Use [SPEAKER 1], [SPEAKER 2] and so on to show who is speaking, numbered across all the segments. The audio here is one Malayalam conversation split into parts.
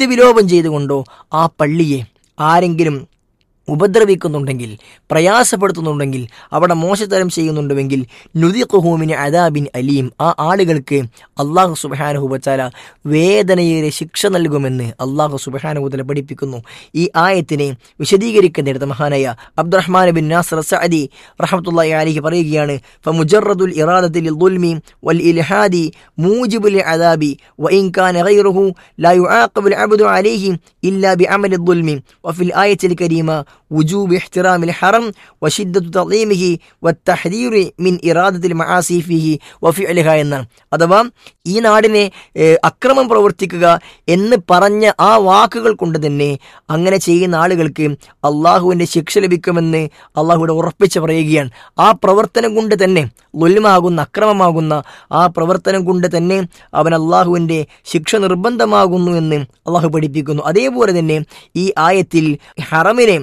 [SPEAKER 1] നിത്യവിലോപം ചെയ്തുകൊണ്ടോ ആ പള്ളിയെ ആരെങ്കിലും ഉപദ്രവിക്കുന്നുണ്ടെങ്കിൽ, പ്രയാസപ്പെടുത്തുന്നുണ്ടെങ്കിൽ, അവിടെ മോശത്തരം ചെയ്യുന്നുണ്ടെങ്കിൽ നുദിഖുഹു മിൻ അദാബിൻ അലീം, ആ ആളുകൾക്ക് അല്ലാഹു സുബ്ഹാനഹു വതആല വേദനയേറെ ശിക്ഷ നൽകുമെന്ന് അല്ലാഹു സുബ്ഹാനഹു വതആല പഠിപ്പിക്കുന്നു. ഈ ആയത്തിനെ വിശദീകരിക്കുന്നിടത്ത് മഹാനായ അബ്ദുറഹ്മാൻ ബിൻ നാസിർ സഅദി റഹ്മത്തുള്ളാഹി അലൈഹി പറയുകയാണ്, ഫമുജറദുൽ ഇറാദത്തി ലിൽദുൽമി വൽ ഇൽഹാദി മൂജിബുൽ അദാബി വഇൻ കാന ഗൈറുഹു ലാ യുആഖബുൽ അബ്ദു അലൈഹി ഇല്ലാ ബിഅമലി ദുൽമി വഫിൽ ആയത്തിൽ കരീമ വുജൂബ് ഇഹ്തിറാമിൽ ഹറം വശിദ്ദത്തു തഅ്ലീമിഹി വത്തഹ്ദീർ മിൻ ഇറാദത്തിൽ മആസി ഫീഹി വഫിഅലിഹ എന്നാണ്. അഥവാ ഈ നാടിനെ അക്രമം പ്രവർത്തിക്കുക എന്ന് പറഞ്ഞ ആ വാക്കുകൾ കൊണ്ട് തന്നെ അങ്ങനെ ചെയ്യുന്ന ആളുകൾക്ക് അള്ളാഹുവിൻ്റെ ശിക്ഷ ലഭിക്കുമെന്ന് അള്ളാഹുവിടെ ഉറപ്പിച്ച് പറയുകയാണ്. ആ പ്രവർത്തനം കൊണ്ട് തന്നെ ളുൽമാകുന്ന, അക്രമമാകുന്ന ആ പ്രവർത്തനം കൊണ്ട് തന്നെ അവൻ അള്ളാഹുവിൻ്റെ ശിക്ഷ നിർബന്ധമാകുന്നു എന്ന് അള്ളാഹു പഠിപ്പിക്കുന്നു. അതേപോലെ തന്നെ ഈ ആയത്തിൽ ഹറമിനെ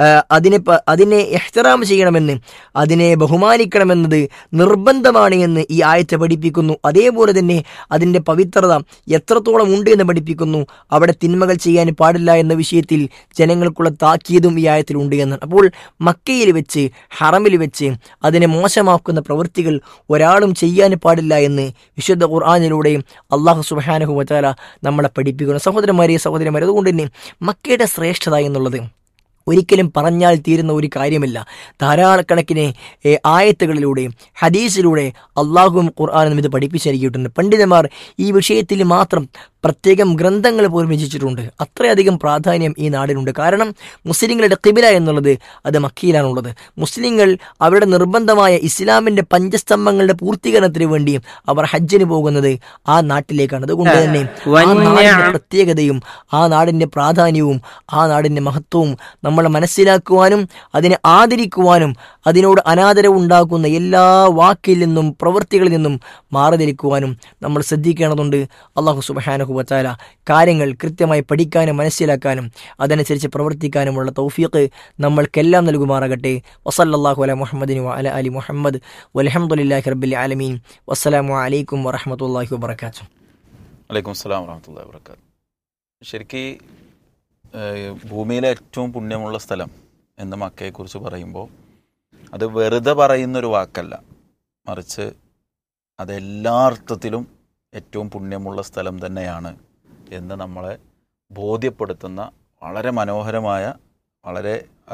[SPEAKER 1] അതിനെ ഇഹ്തിറാം ചെയ്യണമെന്ന്, അതിനെ ബഹുമാനിക്കണമെന്നത് നിർബന്ധമാണ് എന്ന് ഈ ആയത്തെ പഠിപ്പിക്കുന്നു. അതേപോലെ തന്നെ അതിൻ്റെ പവിത്രത എത്രത്തോളം ഉണ്ട് എന്ന് പഠിപ്പിക്കുന്നു. അവിടെ തിന്മകൾ ചെയ്യാൻ പാടില്ല എന്ന വിഷയത്തിൽ ജനങ്ങൾക്കുള്ള താക്കീതും ഈ ആയത്തിലുണ്ട് എന്നാണ്. അപ്പോൾ മക്കയിൽ വെച്ച്, ഹറമിൽ വെച്ച് അതിനെ മോശമാക്കുന്ന പ്രവൃത്തികൾ ഒരാളും ചെയ്യാൻ പാടില്ല എന്ന് വിശുദ്ധ ഖുർആനിലൂടെ അല്ലാഹു സുബ്ഹാനഹു വതആല നമ്മളെ പഠിപ്പിക്കുന്നു. സഹോദരന്മാരെ, അതുകൊണ്ട് തന്നെ മക്കയുടെ ശ്രേഷ്ഠത എന്നുള്ളത് ഒരിക്കലും പറഞ്ഞാൽ തീരുന്ന ഒരു കാര്യമില്ല. ധാരാളക്കണക്കിന് ആയത്തുകളിലൂടെ, ഹദീസിലൂടെ അള്ളാഹുവും ഖുർആനും ഇത് പഠിപ്പിച്ചു നൽകിയിട്ടുണ്ട്. പണ്ഡിതന്മാർ ഈ വിഷയത്തിൽ മാത്രം പ്രത്യേകം ഗ്രന്ഥങ്ങൾ പോലും രചിച്ചിട്ടുണ്ട്. അത്രയധികം പ്രാധാന്യം ഈ നാടിനുണ്ട്. കാരണം മുസ്ലിങ്ങളുടെ ഖിബില എന്നുള്ളത് അത് മക്കയിലാണുള്ളത്. മുസ്ലിങ്ങൾ അവരുടെ നിർബന്ധമായ ഇസ്ലാമിൻ്റെ പഞ്ചസ്തംഭങ്ങളുടെ പൂർത്തീകരണത്തിന് വേണ്ടി അവർ ഹജ്ജിന് പോകുന്നത് ആ നാട്ടിലേക്കാണ്. അതുകൊണ്ട് തന്നെ ആ നാടിൻ്റെ പ്രത്യേകതയും ആ നാടിൻ്റെ പ്രാധാന്യവും ആ നാടിൻ്റെ മഹത്വവും നമ്മൾ മനസ്സിലാക്കുവാനും അതിനെ ആദരിക്കുവാനും അതിനോട് അനാദരവ് ഉണ്ടാക്കുന്ന എല്ലാ വാക്കിൽ നിന്നും പ്രവൃത്തികളിൽ നിന്നും മാറി നിൽക്കുവാനും നമ്മൾ ശ്രദ്ധിക്കേണ്ടതുണ്ട്. അല്ലാഹു സുബ്ഹാനഹു വതആല കാര്യങ്ങൾ കൃത്യമായി പഠിക്കാനും മനസ്സിലാക്കാനും അതനുസരിച്ച് പ്രവർത്തിക്കാനുമുള്ള തൗഫീഖ് നമ്മൾക്കെല്ലാം നൽകുമാറാകട്ടെ. വസല്ലല്ലാഹു അലാ മുഹമ്മദിൻ വഅലാ ആലി മുഹമ്മദ് വൽഹംദുലില്ലാഹി റബ്ബിൽ ആലമീൻ. വസ്സലാമു അലൈക്കും വറഹ്മത്തുള്ളാഹി വബറകാതുഹു.
[SPEAKER 2] വലൈക്കും അസ്സലാം വറഹ്മത്തുള്ളാഹി വബറകാതുഹു. ശരിക്കും ഭൂമിയിലെ ഏറ്റവും പുണ്യമുള്ള സ്ഥലം എന്ന് മക്കയെക്കുറിച്ച് പറയുമ്പോൾ അത് വെറുതെ പറയുന്നൊരു വാക്കല്ല, മറിച്ച് അതെല്ലാ അർത്ഥത്തിലും ഏറ്റവും പുണ്യമുള്ള സ്ഥലം തന്നെയാണ് എന്ന് നമ്മളെ ബോധ്യപ്പെടുത്തുന്ന വളരെ മനോഹരമായ, വളരെ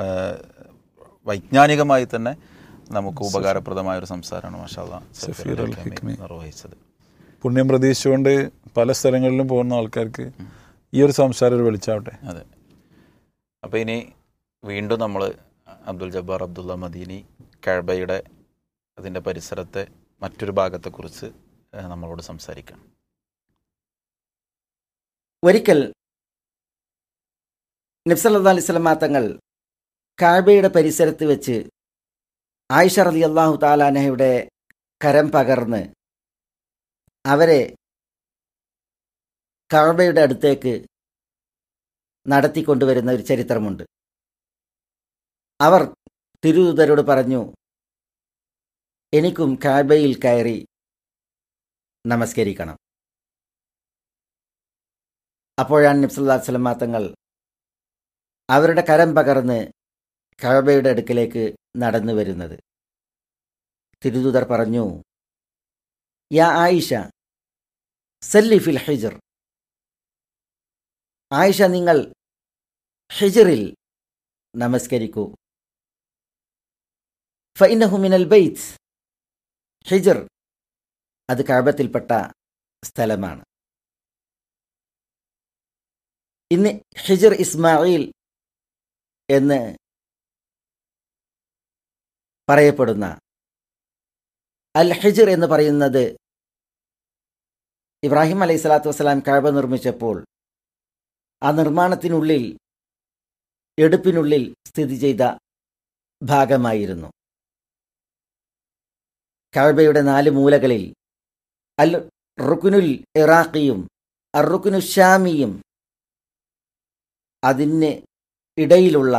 [SPEAKER 2] വൈജ്ഞാനികമായി തന്നെ നമുക്ക് ഉപകാരപ്രദമായ ഒരു സംസാരമാണ് മാഷാ അല്ലാഹ് നിർവഹിച്ചത്.
[SPEAKER 3] പുണ്യം പ്രതീക്ഷിച്ചുകൊണ്ട് പല സ്ഥലങ്ങളിലും പോകുന്ന ആൾക്കാർക്ക് ഈ ഒരു സംസാരം ഒരു വെളിച്ചാവട്ടെ.
[SPEAKER 2] അതെ. അപ്പോൾ ഇനി വീണ്ടും നമ്മൾ അബ്ദുൽ ജബ്ബാർ അബ്ദുള്ള മദീനി കഅബയുടെ അതിൻ്റെ പരിസരത്തെ മറ്റൊരു ഭാഗത്തെക്കുറിച്ച് നമ്മളോട് സംസാരിക്കാം.
[SPEAKER 4] ഒരിക്കൽ നബി സല്ലല്ലാഹു അലൈഹി വസല്ലം തങ്ങൾ കഅബയുടെ പരിസരത്ത് വെച്ച് ആയിഷ റളിയല്ലാഹു തആല അൻഹയുടെ കരം പകർന്ന് അവരെ കഅബയുടെ അടുത്തേക്ക് നടത്തിക്കൊണ്ടുവരുന്ന ഒരു ചരിത്രമുണ്ട്. അവർ തിരുദൂതരോട് പറഞ്ഞു, എനിക്കും കഅബയിൽ കയറി നമസ്കരിക്കണം. അപ്പോഴാണ് നബി സല്ലല്ലാഹു അലൈഹി വസല്ലം തങ്ങൾ അവരുടെ കരം പകർന്ന് കഅബയുടെ അടുക്കലേക്ക് നടന്നു വരുന്നത്. തിരുദൂതർ പറഞ്ഞു, യാ ആയിഷ സല്ലി ഫിൽ ഹിജ്ർ, ആയിഷ നിങ്ങൾ ഹിജ്റിൽ നമസ്കരിക്കൂ. ഫഇന്നഹു മിനൽ ബൈത്ത്, ഹിജ്ർ അത് കഅബത്തിൽപ്പെട്ട സ്ഥലമാണ്. ഇന്ന് ഹിജ്ർ ഇസ്മായിൽ എന്ന് പറയപ്പെടുന്ന അൽ ഹിജ്ർ എന്ന് പറയുന്നത് ഇബ്രാഹിം അലൈഹി സ്വലാത്തു വസ്സലാം കഅബ നിർമ്മിച്ചപ്പോൾ ആ നിർമ്മാണത്തിനുള്ളിൽ, എടുപ്പിനുള്ളിൽ സ്ഥിതി ചെയ്ത ഭാഗമായിരുന്നു. കഅബയുടെ 4 മൂലകളിൽ അൽ റുക്നുൽ ഇറാഖിയും അർ റുക്നു ഷാമിയും അതിന് ഇടയിലുള്ള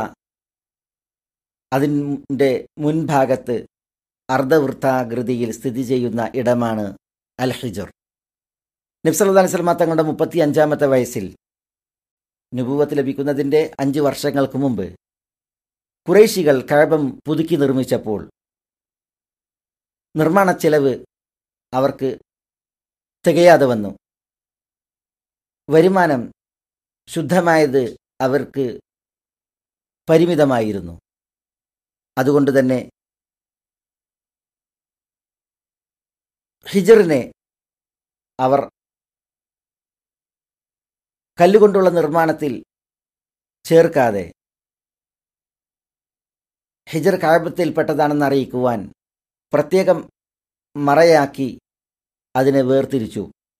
[SPEAKER 4] അതിൻ്റെ മുൻഭാഗത്ത് അർദ്ധവൃത്താകൃതിയിൽ സ്ഥിതി ചെയ്യുന്ന ഇടമാണ് അൽ ഹിജ്ർ. നബി സല്ലല്ലാഹു അലൈഹി വസല്ലം തങ്ങളുടെ 35-ാമത്തെ വയസ്സിൽ നുബുവത്ത് ലഭിക്കുന്നതിൻ്റെ 5 വർഷങ്ങൾക്ക് മുമ്പ് ഖുറൈശികൾ കഅബ പുതുക്കി നിർമ്മിച്ചപ്പോൾ നിർമ്മാണ ചെലവ് അവർക്ക് തികയാതെ വന്നു. വരുമാനം ശുദ്ധമായത് അവർക്ക് പരിമിതമായിരുന്നു. അതുകൊണ്ട് തന്നെ ഹിജറിനെ അവർ കല്ലുകൊണ്ടുള്ള നിർമ്മാണത്തിൽ ചേർക്കാതെ ഹിജർ കഅബത്തിൽപ്പെട്ടതാണെന്ന് അറിയിക്കുവാൻ പ്രത്യേകം മറയാക്കി അതിനെ വേർതിരിച്ചു.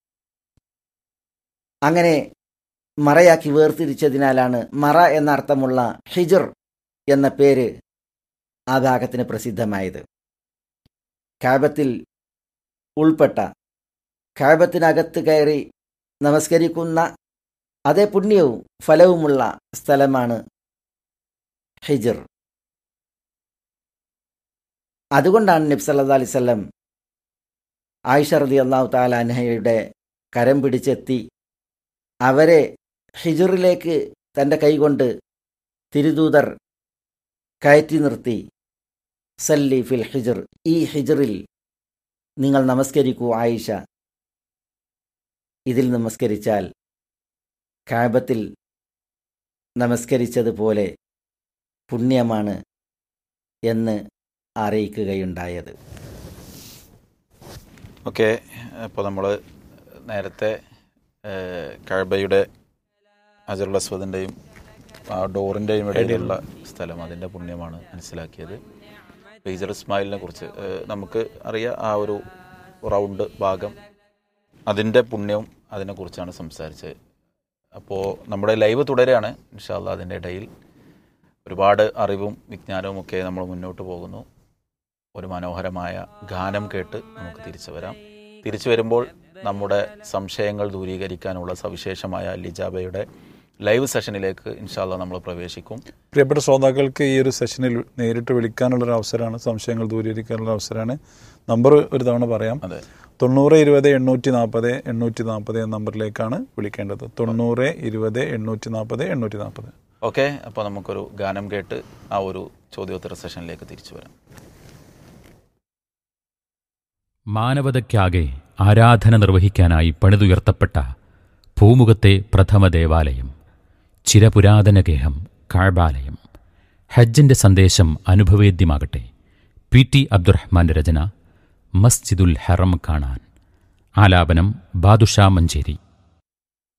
[SPEAKER 4] അങ്ങനെ മറയാക്കി വേർതിരിച്ചതിനാലാണ് മറ എന്ന അർത്ഥമുള്ള ഹിജർ എന്ന പേര് ആ ഭാഗത്തിന് പ്രസിദ്ധമായത്. കഅബത്തിൽ ഉൾപ്പെട്ട കഅബത്തിനകത്ത് കയറി നമസ്കരിക്കുന്ന അതേ പുണ്യവും ഫലവുമുള്ള സ്ഥലമാണ് ഹിജർ. അതുകൊണ്ടാണ് നബി സല്ലല്ലാഹു അലൈഹി വസല്ലം ആയിഷ റളിയല്ലാഹു തആല അൻഹയുടെ കരം പിടിച്ചെത്തി അവരെ ഹിജറിലേക്ക് തൻ്റെ കൈകൊണ്ട് തിരുദൂതർ കയറ്റി നിർത്തി, സല്ലി ഫിൽ ഹിജർ, ഈ ഹിജറിൽ നിങ്ങൾ നമസ്കരിക്കൂ ആയിഷ, ഇതിൽ നമസ്കരിച്ചാൽ കഅബത്തിൽ നമസ്കരിച്ചതുപോലെ പുണ്യമാണ് എന്ന് അറിയിക്കുകയുണ്ടായത്.
[SPEAKER 2] ഓക്കെ, അപ്പോൾ നമ്മൾ നേരത്തെ കഅബയുടെ ഹജറുൽ അസ്വദിൻ്റെയും ആ ഡോറിൻ്റെയും ഇടയിലുള്ള സ്ഥലം, അതിൻ്റെ പുണ്യമാണ് മനസ്സിലാക്കിയത്. ഹിജർ ഇസ്മായിലിനെ കുറിച്ച് നമുക്ക് അറിയാം, ആ ഒരു റൗണ്ട് ഭാഗം അതിൻ്റെ പുണ്യവും അതിനെക്കുറിച്ചാണ് സംസാരിച്ചത്. അപ്പോൾ നമ്മുടെ ലൈവ് തുടരുകയാണ് ഇൻഷാ അല്ലാഹ്. അതിൻ്റെ ഇടയിൽ ഒരുപാട് അറിവും വിജ്ഞാനവും ഒക്കെ നമ്മൾ മുന്നോട്ട് പോകുന്നു. ഒരു മനോഹരമായ ഗാനം കേട്ട് നമുക്ക് തിരിച്ചു വരാം. തിരിച്ചു വരുമ്പോൾ നമ്മുടെ സംശയങ്ങൾ ദൂരീകരിക്കാനുള്ള സവിശേഷമായ ലിജാബയുടെ ലൈവ് സെഷനിലേക്ക് ഇൻഷാ അല്ലാഹ് നമ്മൾ പ്രവേശിക്കും.
[SPEAKER 3] പ്രിയപ്പെട്ട ശ്രോതാക്കൾക്ക് ഈ ഒരു സെഷനിൽ നേരിട്ട് വിളിക്കാനുള്ളൊരു അവസരമാണ്, സംശയങ്ങൾ ദൂരീകരിക്കാനുള്ള അവസരമാണ്. നമ്പർ ഒരു തവണ പറയാം.
[SPEAKER 2] അതെ,
[SPEAKER 3] 9020 എന്ന നമ്പറിലേക്കാണ് വിളിക്കേണ്ടത്. 9020
[SPEAKER 2] ഓക്കെ, അപ്പോൾ നമുക്കൊരു ഗാനം കേട്ട് ആ ഒരു ചോദ്യോത്തര സെഷനിലേക്ക് തിരിച്ചു വരാം.
[SPEAKER 5] മാനവതയ്ക്കാകെ ആരാധന നിർവഹിക്കാനായി പണിതുയർത്തപ്പെട്ട ഭൂമുഖത്തെ പ്രഥമ ദേവാലയം, ചിരപുരാതന ഗേഹം കഅബാലയം. ഹജ്ജിന്റെ സന്ദേശം അനുഭവേദ്യമാകട്ടെ. PT അബ്ദുറഹ്മാന്റെ രചന, മസ്ജിദുൽ ഹറം കാണാൻ. ആലാപനം ബാദുഷാ മഞ്ചേരി.